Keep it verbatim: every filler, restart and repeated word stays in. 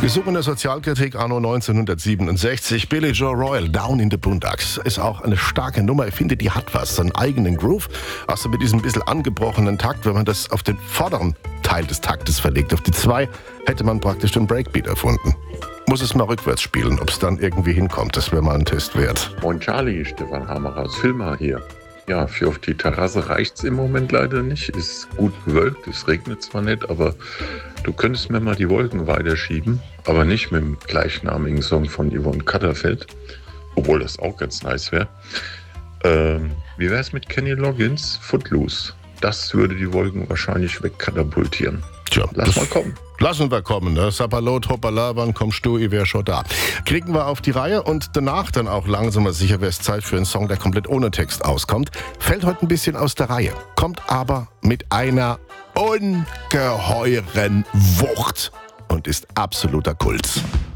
Gesungene Sozialkritik anno neunzehnhundertsiebenundsechzig. Billy Joe Royal, Down in the Boondocks, ist auch eine starke Nummer. Ich finde, die hat was, seinen eigenen Groove. Außer mit diesem bisschen angebrochenen Takt, wenn man das auf den vorderen Teil des Taktes verlegt, auf die zwei, hätte man praktisch den Breakbeat erfunden. Muss es mal rückwärts spielen, ob es dann irgendwie hinkommt. Das wäre mal ein Test wert. Moin Charlie, Stefan Hammer aus Filmar hier. Ja, für auf die Terrasse reicht's im Moment leider nicht. Ist gut bewölkt, es regnet zwar nicht, aber du könntest mir mal die Wolken weiterschieben, aber nicht mit dem gleichnamigen Song von Yvonne Katterfeld, obwohl das auch ganz nice wäre. Ähm, wie wär's mit Kenny Loggins, Footloose? Das würde die Wolken wahrscheinlich wegkatapultieren. Tja, Lass mal kommen. Lassen wir kommen, ne? Sapperlot, hoppala, wann kommst du, ich wär schon da. Kriegen wir auf die Reihe und danach dann auch langsam mal sicher, wäre es Zeit für einen Song, der komplett ohne Text auskommt. Fällt heute ein bisschen aus der Reihe, kommt aber mit einer ungeheuren Wucht und ist absoluter Kult.